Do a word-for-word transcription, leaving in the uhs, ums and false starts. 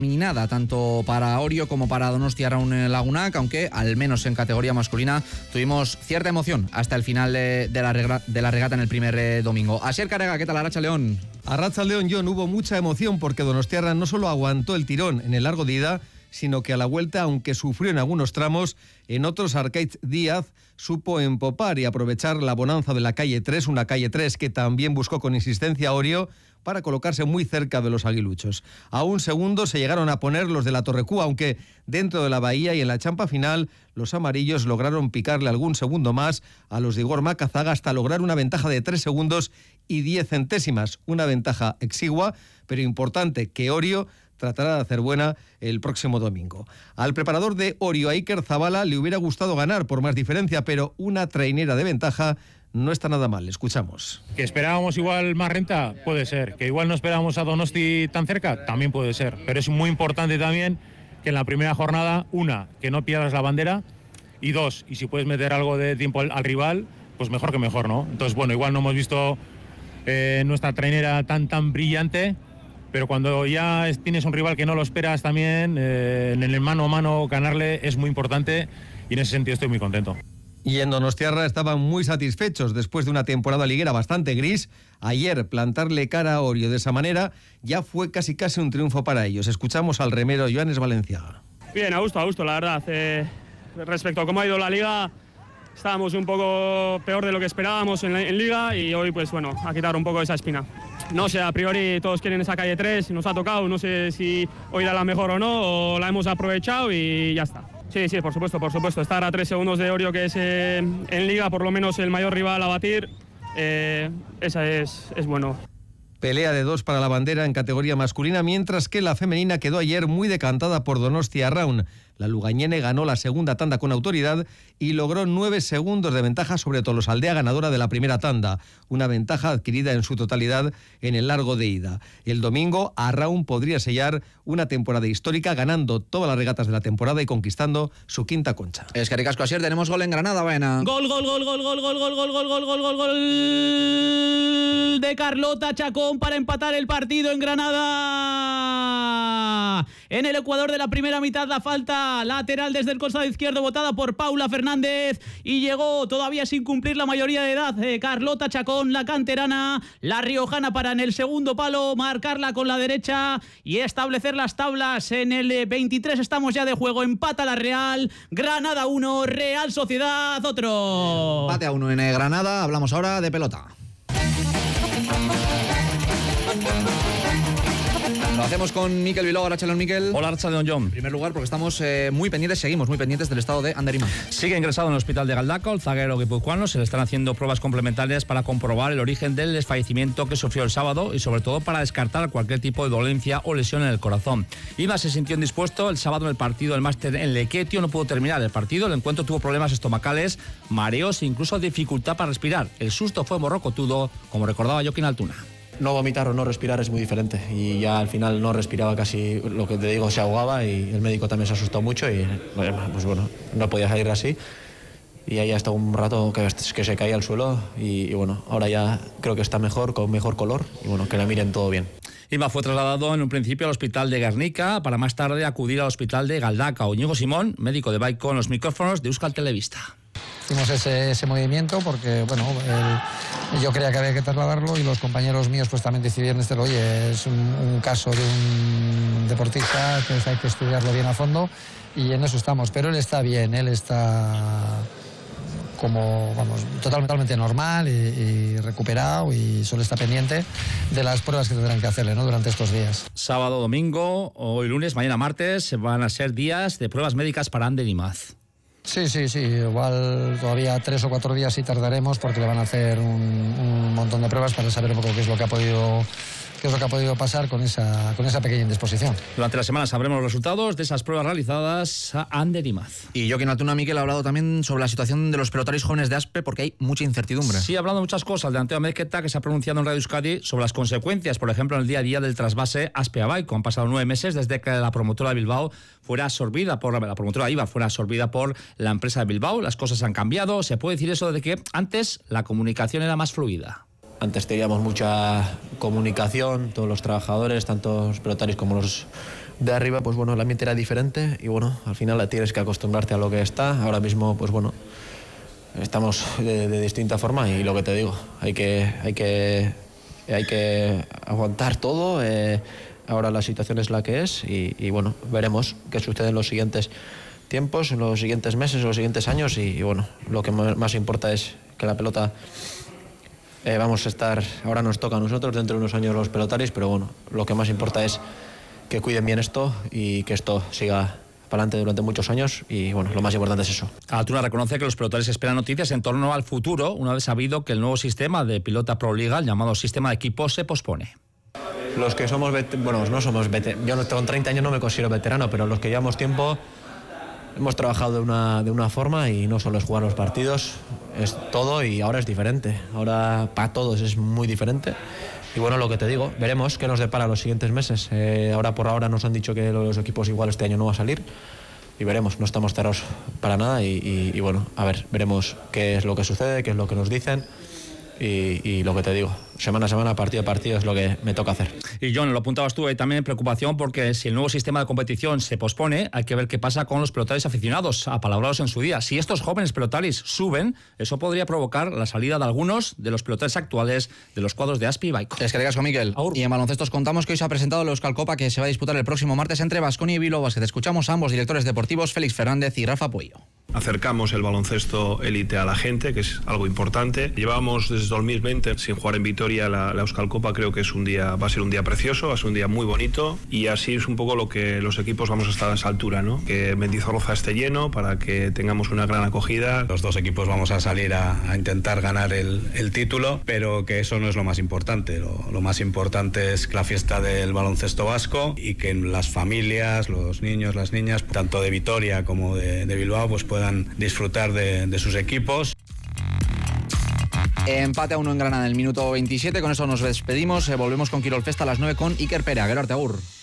ni nada, tanto para Orio como para Donostia Arraun Lagunak, aunque al menos en categoría masculina tuvimos cierta emoción hasta el final de, de, la, regla, de la regata en el primer eh, domingo. Asier Carega, ¿qué tal? Arracha León. Arracha León, John, hubo mucha emoción porque Donostiarra no solo aguantó el tirón en el largo de ida, sino que a la vuelta, aunque sufrió en algunos tramos, en otros Arcaiz Díaz supo empopar y aprovechar la bonanza de la calle tres, una calle tres que también buscó con insistencia a Orio para colocarse muy cerca de los aguiluchos. A un segundo se llegaron a poner los de la Torrecú, aunque dentro de la bahía y en la champa final los amarillos lograron picarle algún segundo más a los de Igor Macazaga hasta lograr una ventaja de tres segundos y diez centésimas, una ventaja exigua, pero importante que Orio tratará de hacer buena el próximo domingo. Al preparador de Orio, a Iker Zabala, le hubiera gustado ganar por más diferencia, pero una trainera de ventaja no está nada mal. Escuchamos. ¿Que esperábamos igual más renta? Puede ser. ¿Que igual no esperábamos a Donosti tan cerca? También puede ser. Pero es muy importante también que en la primera jornada, una, que no pierdas la bandera, y dos, y si puedes meter algo de tiempo al, al rival, pues mejor que mejor, ¿no? Entonces, bueno, igual no hemos visto eh, nuestra trainera tan, tan brillante, pero cuando ya tienes un rival que no lo esperas también, eh, en el mano a mano ganarle es muy importante, y en ese sentido estoy muy contento. Y en Donostiarra estaban muy satisfechos después de una temporada liguera bastante gris. Ayer plantarle cara a Orio de esa manera ya fue casi casi un triunfo para ellos. Escuchamos al remero Joanes Valenciaga. Bien, a gusto, a gusto, la verdad. Eh, respecto a cómo ha ido la liga, estábamos un poco peor de lo que esperábamos en, la, en liga, y hoy, pues bueno, a quitar un poco esa espina. No sé, a priori todos quieren esa calle tres, nos ha tocado, no sé si hoy era la mejor o no, o la hemos aprovechado y ya está. Sí, sí, por supuesto, por supuesto. Estar a tres segundos de Orio, que es eh, en liga por lo menos el mayor rival a batir, eh, esa es, es bueno. Pelea de dos para la bandera en categoría masculina, mientras que la femenina quedó ayer muy decantada por Donostia Arraun. La lugañene ganó la segunda tanda con autoridad y logró nueve segundos de ventaja sobre Tolosaldea, ganadora de la primera tanda, una ventaja adquirida en su totalidad en el largo de ida. El domingo, Arraun podría sellar una temporada histórica, ganando todas las regatas de la temporada y conquistando su quinta concha. Es que ricasco, Asier, tenemos gol en Granada, Baena. Gol, gol, gol, gol, gol, gol, gol, gol, gol, gol, gol, gol, gol de Carlota Chacón para empatar el partido en Granada. En el Ecuador de la primera mitad, la falta lateral desde el costado izquierdo botada por Paula Fernández, y llegó todavía sin cumplir la mayoría de edad eh, Carlota Chacón, la canterana, la riojana, para en el segundo palo marcarla con la derecha y establecer las tablas. En el veintitrés estamos ya de juego, empata la Real, Granada uno, Real Sociedad otro. Empate a uno en Granada. Hablamos ahora de pelota. Lo hacemos con Mikel Bilbao. Arratsaldeon, Mikel. Hola, Arratsaldeon, John. En primer lugar, porque estamos eh, muy pendientes, seguimos muy pendientes del estado de Ander Imaz. Sigue ingresado en el hospital de Galdacao, el zaguero guipuzcoano. Se le están haciendo pruebas complementarias para comprobar el origen del desfallecimiento que sufrió el sábado y sobre todo para descartar cualquier tipo de dolencia o lesión en el corazón. Imaz se sintió indispuesto el sábado en el partido del máster en Lequetio. No pudo terminar el partido. El encuentro tuvo problemas estomacales, mareos e incluso dificultad para respirar. El susto fue morrocotudo, como recordaba Joaquín Altuna. No vomitar o no respirar es muy diferente, y ya al final no respiraba casi, lo que te digo, se ahogaba, y el médico también se asustó mucho y pues bueno, no podía salir así, y ahí hasta un rato que, que se caía al suelo y, y bueno, ahora ya creo que está mejor, con mejor color, y bueno, que la miren todo bien. Imaz fue trasladado en un principio al hospital de Guernica para más tarde acudir al hospital de Galdacao. Íñigo Simón, médico de Bike, con los micrófonos de Euskal Telebista. Hicimos ese, ese movimiento porque, bueno, el, yo creía que había que trasladarlo y los compañeros míos pues también decidieron decirlo, oye, es un, un caso de un deportista, entonces hay que estudiarlo bien a fondo, y en eso estamos. Pero él está bien, él está como, vamos, totalmente normal y, y recuperado, y solo está pendiente de las pruebas que tendrán que hacerle, ¿no?, durante estos días. Sábado, domingo, hoy lunes, mañana martes, van a ser días de pruebas médicas para Ander Imaz. Sí, sí, sí, igual todavía tres o cuatro días sí tardaremos, porque le van a hacer un, un montón de pruebas para saber un poco qué es lo que ha podido, qué es lo que ha podido pasar con esa, con esa pequeña indisposición. Durante la semana sabremos los resultados de esas pruebas realizadas a Ander Imaz. Y Joaquín Altuna, Mikel, ha hablado también sobre la situación de los pelotarios jóvenes de Aspe, porque hay mucha incertidumbre. Sí, ha hablado de muchas cosas. El delantero Mezqueta, que se ha pronunciado en Radio Euskadi sobre las consecuencias, por ejemplo, en el día a día del trasvase Aspe a Baico. Han pasado nueve meses desde que la promotora de Bilbao fuera absorbida por la promotora I V A, fuera absorbida por la empresa de Bilbao. Las cosas han cambiado. Se puede decir eso de que antes la comunicación era más fluida. Antes teníamos mucha comunicación, todos los trabajadores, tanto los pelotarios como los de arriba, pues bueno, el ambiente era diferente y bueno, al final la tienes que acostumbrarte a lo que está. Ahora mismo, pues bueno, estamos de, de distinta forma y lo que te digo, hay que, hay que, hay que aguantar todo. Eh, ahora la situación es la que es y, y bueno, veremos qué sucede en los siguientes tiempos, en los siguientes meses, en los siguientes años y, y bueno, lo que más importa es que la pelota eh, vamos a estar, ahora nos toca a nosotros dentro de unos años los pelotaris, pero bueno, lo que más importa es que cuiden bien esto y que esto siga para adelante durante muchos años y bueno, lo más importante es eso. Altuna reconoce que los pelotaris esperan noticias en torno al futuro, una vez sabido que el nuevo sistema de Pilota Pro Liga, el llamado sistema de equipos, se pospone. Los que somos, bueno, no somos veteranos, yo con treinta años no me considero veterano, pero los que llevamos tiempo hemos trabajado de una, de una forma y no solo es jugar los partidos, es todo y ahora es diferente, ahora para todos es muy diferente. Y bueno, lo que te digo, veremos qué nos depara los siguientes meses. Eh, ahora por ahora nos han dicho que los equipos igual este año no va a salir y veremos, no estamos cerrados para nada y, y, y bueno, a ver, veremos qué es lo que sucede, qué es lo que nos dicen y, y lo que te digo, semana a semana, partido a partido es lo que me toca hacer. Y John, lo apuntabas tú, hay también preocupación porque si el nuevo sistema de competición se pospone, hay que ver qué pasa con los pelotaris aficionados, apalabrados en su día. Si estos jóvenes pelotaris suben, eso podría provocar la salida de algunos de los pelotaris actuales de los cuadros de Aspi y Baico. Es que digas con Miquel. Aur. Y en baloncestos contamos que hoy se ha presentado la Euskal Copa que se va a disputar el próximo martes entre Baskonia y Bilbao Basket. Escuchamos a ambos directores deportivos, Félix Fernández y Rafa Puello. Acercamos el baloncesto élite a la gente, que es algo importante. Llevábamos desde dos mil veinte sin jugar en Vitoria la, la Euskal Copa. Creo que es un día, va a ser un día precioso, va a ser un día muy bonito y así es un poco lo que los equipos vamos a estar a esa altura, ¿no? Que Mendizorroza esté lleno para que tengamos una gran acogida. Los dos equipos vamos a salir a, a intentar ganar el, el título, pero que eso no es lo más importante. Lo, lo más importante es la fiesta del baloncesto vasco y que las familias, los niños, las niñas, tanto de Vitoria como de, de Bilbao, pues puedan disfrutar de, de sus equipos. Empate a uno en Granada en el minuto veintisiete. Con eso nos despedimos. Eh, volvemos con Quirol Festa a las nueve con Iker Pera. Gerard Agur.